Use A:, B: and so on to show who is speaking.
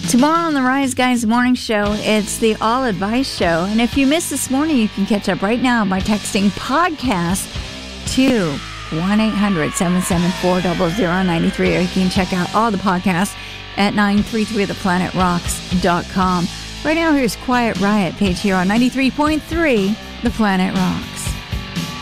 A: Tomorrow on the Rise Guys Morning Show, it's the All Advice Show. And if you missed this morning, you can catch up right now by texting podcast to 1-800-774-0093. Or you can check out all the podcasts at 933theplanetrocks.com. Right now, here's Quiet Riot, page here on 93.3 The Planet Rocks.